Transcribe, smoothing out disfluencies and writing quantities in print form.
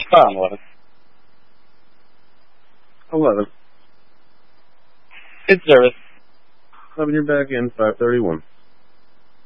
11. 11. Good service. 11, you're back in, 531.